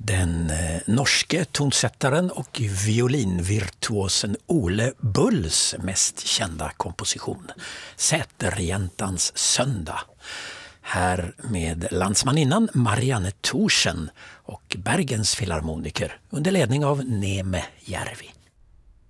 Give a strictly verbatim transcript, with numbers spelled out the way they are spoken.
Den eh, norske tonsättaren och violinvirtuosen Ole Bulls mest kända komposition, Säterjäntans söndag. Här med landsmaninnan Marianne Thorsen och Bergens filharmoniker under ledning av Neme Järvi.